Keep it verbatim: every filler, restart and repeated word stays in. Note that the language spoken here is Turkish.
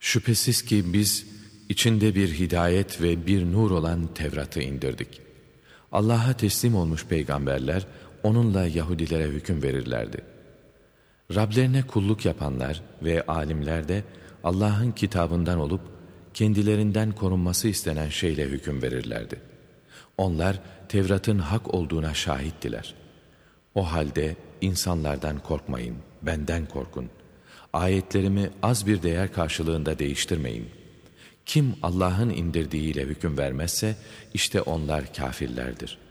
Şüphesiz ki biz içinde bir hidayet ve bir nur olan Tevrat'ı indirdik. Allah'a teslim olmuş peygamberler onunla Yahudilere hüküm verirlerdi. Rablerine kulluk yapanlar ve alimler de Allah'ın kitabından olup kendilerinden korunması istenen şeyle hüküm verirlerdi. Onlar Tevrat'ın hak olduğuna şahittiler. O halde insanlardan korkmayın, benden korkun. Ayetlerimi az bir değer karşılığında değiştirmeyin. Kim Allah'ın indirdiğiyle hüküm vermezse işte onlar kâfirlerdir.